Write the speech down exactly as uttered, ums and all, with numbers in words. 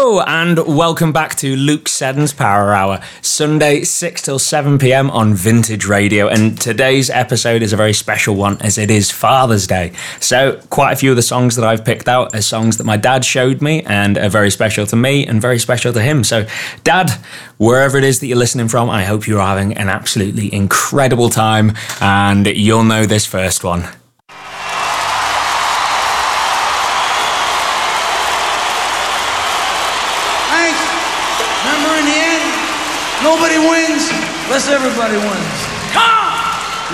Hello and welcome back to Luke Seddon's Power Hour, Sunday six till seven p.m. on Vintage Radio, and today's episode is a very special one as it is Father's Day. So quite a few of the songs that I've picked out are songs that my dad showed me and are very special to me and very special to him. So Dad, wherever it is that you're listening from, I hope you're having an absolutely incredible time, and you'll know this first one. Nobody wins unless everybody wins.